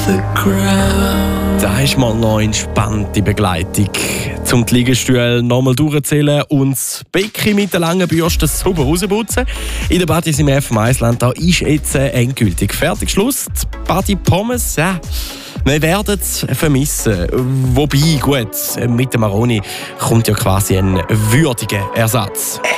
the ground. Da ist mal noch entspannte Begleitung. Zum die Liegestühle nochmal durchzählen und das Becken mit der langen Bürste sauber rausputzen. In der Badis im FM1 Land da ist jetzt endgültig fertig. Schluss. Die Badi Pommes, ja. Wir werden es vermissen. Wobei, gut, mit dem Maroni kommt ja quasi ein würdiger Ersatz.